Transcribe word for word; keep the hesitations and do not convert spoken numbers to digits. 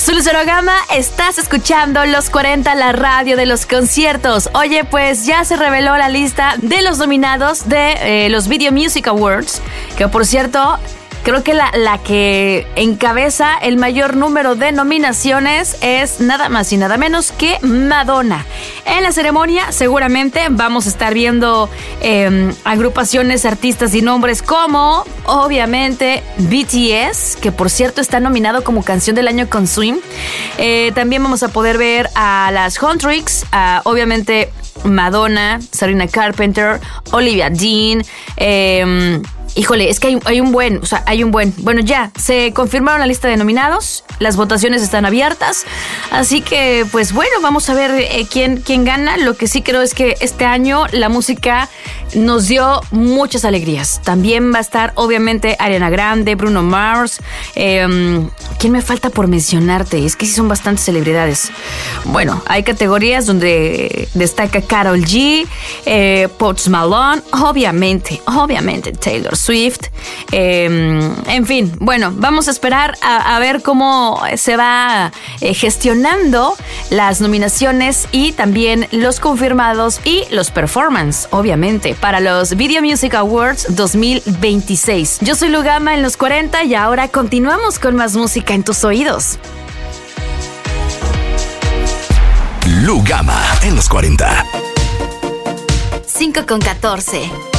Soy Lucero Gama, estás escuchando Los cuarenta, la radio de los conciertos. Oye, pues ya se reveló la lista de los nominados de eh, los Video Music Awards, que por cierto, creo que la, la que encabeza el mayor número de nominaciones es nada más y nada menos que Madonna. En la ceremonia seguramente vamos a estar viendo eh, agrupaciones, artistas y nombres como, obviamente, B T S, que por cierto está nominado como Canción del Año con Swim. Eh, también vamos a poder ver a las Huntrix, a, obviamente, Madonna, Sabrina Carpenter, Olivia Dean, eh... Híjole, es que hay, hay un buen, o sea, hay un buen. Bueno, ya, se confirmaron la lista de nominados, las votaciones están abiertas, así que, pues bueno, vamos a ver eh, quién, quién gana. Lo que sí creo es que este año la música nos dio muchas alegrías. También va a estar, obviamente, Ariana Grande, Bruno Mars. Eh, ¿Quién me falta por mencionarte? Es que sí son bastantes celebridades. Bueno, hay categorías donde destaca Karol G, eh, Post Malone, obviamente, obviamente Taylor Swift, eh, en fin, bueno, vamos a esperar a, a ver cómo se va eh, gestionando las nominaciones y también los confirmados y los performances, obviamente, para los Video Music Awards dos mil veintiséis. Yo soy Lugama en Los cuarenta y ahora continuamos con más música en tus oídos. Lugama en Los cuarenta. cinco con catorce.